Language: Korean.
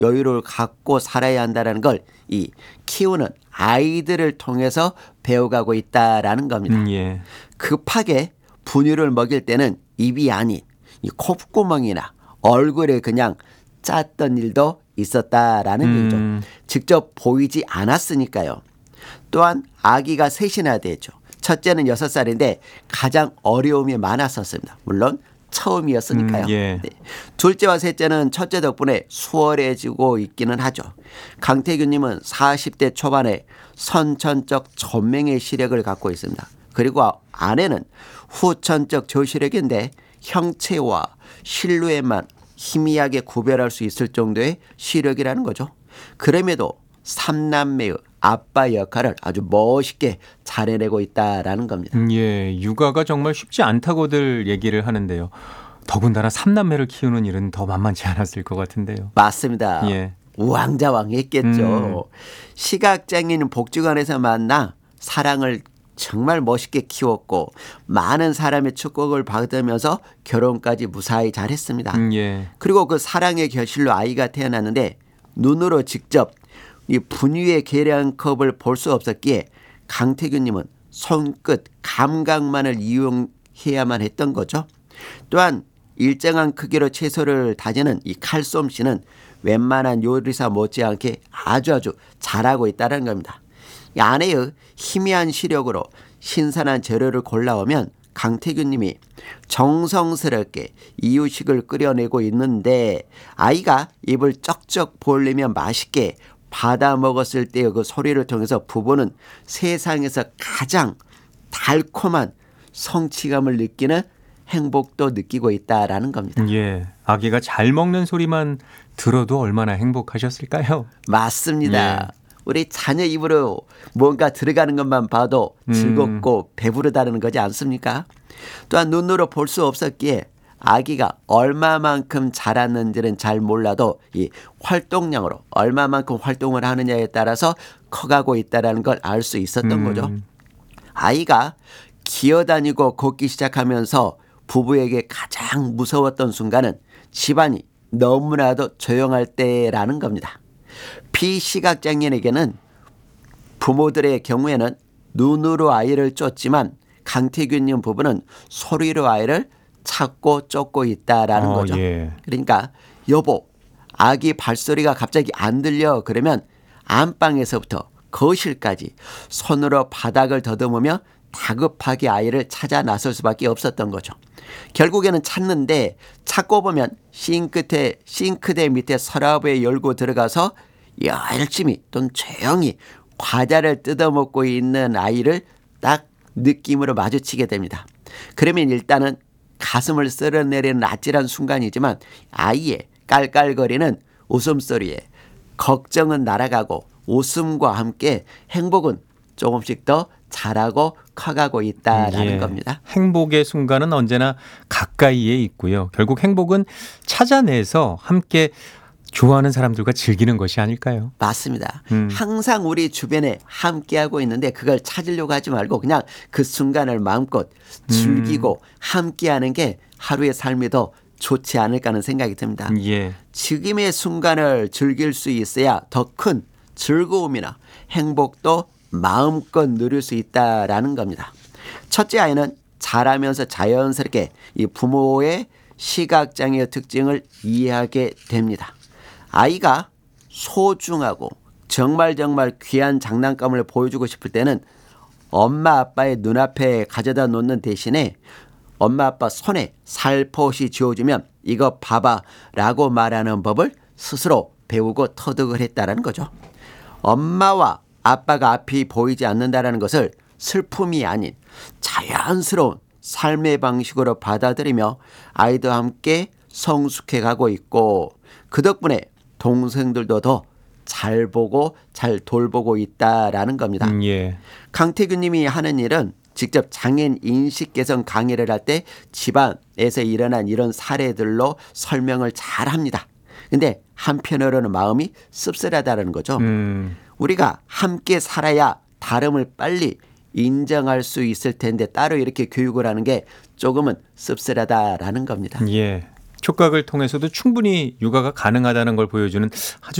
여유를 갖고 살아야 한다는 걸 이 키우는 아이들을 통해서 배워가고 있다라는 겁니다. 예. 급하게 분유를 먹일 때는 입이 아닌 이 콧구멍이나 얼굴에 그냥 짰던 일도 있었다라는 얘기죠. 직접 보이지 않았으니까요. 또한 아기가 셋이나 되죠. 첫째는 6살인데 가장 어려움이 많았었습니다. 물론 처음이었으니까요. 예. 네. 둘째와 셋째는 첫째 덕분에 수월해지고 있기는 하죠. 강태균님은 40대 초반에 선천적 전맹의 시력을 갖고 있습니다. 그리고 아내는 후천적 저시력인데 형체와 실루엣만 희미하게 구별할 수 있을 정도의 시력이라는 거죠. 그럼에도 3남매의 아빠 역할을 아주 멋있게 잘 해내고 있다라는 겁니다. 예, 육아가 정말 쉽지 않다고들 얘기를 하는데요. 더군다나 3남매를 키우는 일은 더 만만치 않았을 것 같은데요. 맞습니다. 예. 우왕좌왕했겠죠. 시각장애인 복지관에서 만나 사랑을 정말 멋있게 키웠고 많은 사람의 축복을 받으면서 결혼까지 무사히 잘했습니다. 예. 그리고 그 사랑의 결실로 아이가 태어났는데 눈으로 직접 이 분유의 계량컵을 볼 수 없었기에 강태균님은 손끝 감각만을 이용해야만 했던 거죠. 또한 일정한 크기로 채소를 다지는 이 칼솜씨는 웬만한 요리사 못지않게 아주 잘하고 있다는 겁니다. 이 아내의 희미한 시력으로 신선한 재료를 골라오면 강태균님이 정성스럽게 이유식을 끓여내고 있는데 아이가 입을 쩍쩍 벌리며 맛있게 받아 먹었을 때의 그 소리를 통해서 부부는 세상에서 가장 달콤한 성취감을 느끼는 행복도 느끼고 있다라는 겁니다. 예. 아기가 잘 먹는 소리만 들어도 얼마나 행복하셨을까요? 맞습니다. 예. 우리 자녀 입으로 뭔가 들어가는 것만 봐도 즐겁고 배부르다는 거지 않습니까? 또한 눈으로 볼 수 없었기에 아기가 얼마만큼 자랐는지는 잘 몰라도 이 활동량으로 얼마만큼 활동을 하느냐에 따라서 커가고 있다는 걸 알 수 있었던 거죠. 아이가 기어다니고 걷기 시작하면서 부부에게 가장 무서웠던 순간은 집안이 너무나도 조용할 때라는 겁니다. 비시각장애인에게는 부모들의 경우에는 눈으로 아이를 쫓지만 강태균님 부부는 소리로 아이를 찾고 쫓고 있다라는 거죠. 예. 그러니까 여보 아기 발소리가 갑자기 안 들려 그러면 안방에서부터 거실까지 손으로 바닥을 더듬으며 다급하게 아이를 찾아 나설 수밖에 없었던 거죠. 결국에는 찾는데 찾고 보면 싱크대 밑에 서랍에 열고 들어가서 열심히 또는 조용히 과자를 뜯어먹고 있는 아이를 딱 느낌으로 마주치게 됩니다. 그러면 일단은 가슴을 쓸어내리는 아찔한 순간이지만 아이의 깔깔거리는 웃음소리에 걱정은 날아가고 웃음과 함께 행복은 조금씩 더 자라고 커가고 있다라는 겁니다. 행복의 순간은 언제나 가까이에 있고요. 결국 행복은 찾아내서 함께 좋아하는 사람들과 즐기는 것이 아닐까요? 맞습니다. 항상 우리 주변에 함께하고 있는데 그걸 찾으려고 하지 말고 그냥 그 순간을 마음껏 즐기고 함께하는 게 하루의 삶이 더 좋지 않을까 하는 생각이 듭니다. 예. 지금의 순간을 즐길 수 있어야 더 큰 즐거움이나 행복도 마음껏 누릴 수 있다라는 겁니다. 첫째 아이는 자라면서 자연스럽게 이 부모의 시각장애의 특징을 이해하게 됩니다. 아이가 소중하고 정말 귀한 장난감을 보여주고 싶을 때는 엄마 아빠의 눈앞에 가져다 놓는 대신에 엄마 아빠 손에 살포시 쥐어주면 이거 봐봐 라고 말하는 법을 스스로 배우고 터득을 했다는 거죠. 엄마와 아빠가 앞이 보이지 않는다는 것을 슬픔이 아닌 자연스러운 삶의 방식으로 받아들이며 아이들과 함께 성숙해 가고 있고 그 덕분에 동생들도 더 잘 보고 잘 돌보고 있다라는 겁니다. 예. 강태균 님이 하는 일은 직접 장애인 인식 개선 강의를 할 때 집안에서 일어난 이런 사례들로 설명을 잘 합니다. 근데 한편으로는 마음이 씁쓸하다는 거죠. 우리가 함께 살아야 다름을 빨리 인정할 수 있을 텐데 따로 이렇게 교육을 하는 게 조금은 씁쓸하다라는 겁니다. 예. 촉각을 통해서도 충분히 육아가 가능하다는 걸 보여주는 아주